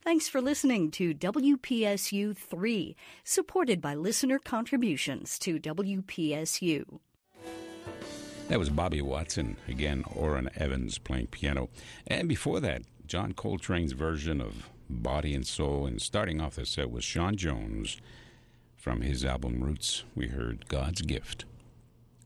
Thanks for listening to WPSU 3, supported by listener contributions to WPSU. That was Bobby Watson, again, Orrin Evans playing piano. And before that, John Coltrane's version of Body and Soul. And starting off the set was Sean Jones. From his album Roots, we heard God's Gift.